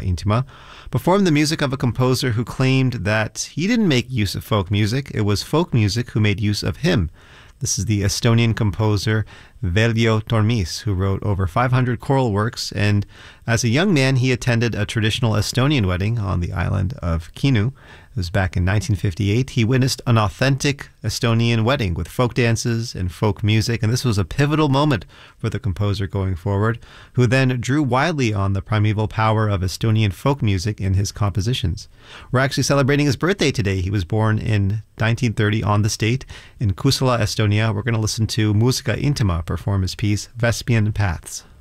Intima, performed the music of a composer who claimed that he didn't make use of folk music, it was folk music who made use of him. This is the Estonian composer Veljo Tormis, who wrote over 500 choral works, and as a young man he attended a traditional Estonian wedding on the island of Kinu. It was back in 1958. He witnessed an authentic Estonian wedding with folk dances and folk music, and this was a pivotal moment for the composer going forward, who then drew widely on the primeval power of Estonian folk music in his compositions. We're actually celebrating his birthday today. He was born in 1930 on the state in Kusala, Estonia. We're going to listen to Musica Intima perform his piece Vespian Paths.